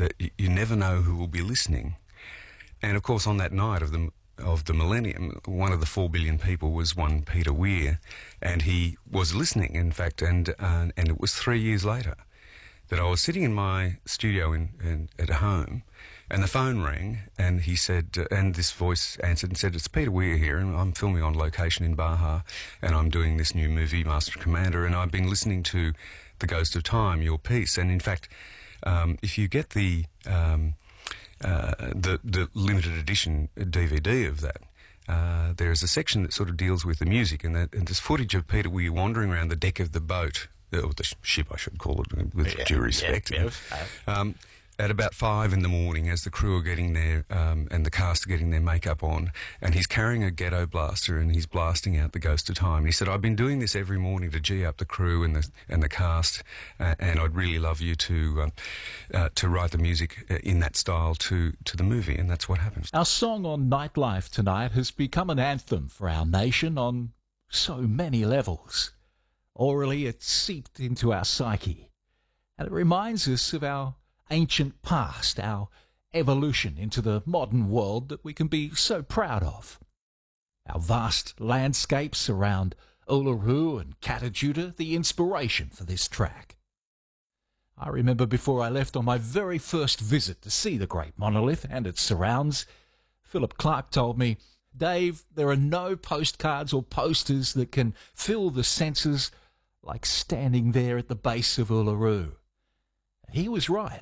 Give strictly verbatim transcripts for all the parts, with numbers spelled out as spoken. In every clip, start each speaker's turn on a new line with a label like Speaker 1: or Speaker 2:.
Speaker 1: that y- you never know who will be listening. And of course, on that night of the of the millennium, one of the four billion people was one Peter Weir, and he was listening, in fact, and uh, and it was three years later that I was sitting in my studio in, in at home, and the phone rang, and he said, uh, and this voice answered and said, "It's Peter Weir here, and I'm filming on location in Baja, and I'm doing this new movie, Master Commander, and I've been listening to The Ghost of Time, your piece, and in fact, um, if you get the um, uh, the the limited edition D V D of that." Uh, there is a section that sort of deals with the music, and, that, and there's footage of Peter Weir wandering around the deck of the boat, or the ship, I should call it, with
Speaker 2: yeah,
Speaker 1: due respect.
Speaker 2: Yeah, yeah.
Speaker 1: Um, at about five in the morning, as the crew are getting their um, and the cast are getting their makeup on, and he's carrying a ghetto blaster and he's blasting out The Ghost of Time. And he said, "I've been doing this every morning to gee up the crew and the and the cast, uh, and I'd really love you to um, uh, to write the music in that style to to the movie." And that's what happened.
Speaker 3: Our song on Nightlife tonight has become an anthem for our nation on so many levels. Orally, it's seeped into our psyche, and it reminds us of our ancient past, our evolution into the modern world that we can be so proud of. Our vast landscapes around Uluru and Catajuta, the inspiration for this track. I remember before I left on my very first visit to see the Great Monolith and its surrounds, Philip Clark told me, "Dave, there are no postcards or posters that can fill the senses like standing there at the base of Uluru." He was right.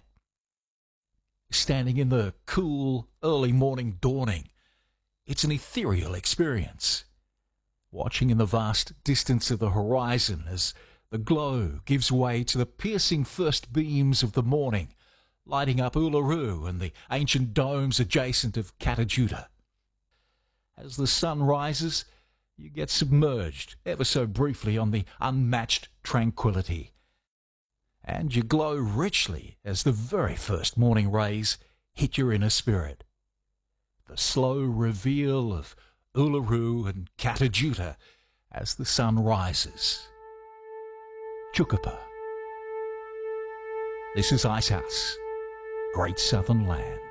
Speaker 3: Standing in the cool, early morning dawning, it's an ethereal experience. Watching in the vast distance of the horizon as the glow gives way to the piercing first beams of the morning, lighting up Uluru and the ancient domes adjacent of Catajuta. As the sun rises, you get submerged ever so briefly on the unmatched tranquility, and you glow richly as the very first morning rays hit your inner spirit. The slow reveal of Uluru and Catajuta as the sun rises. Chukupa. This is Icehouse, Great Southern Land.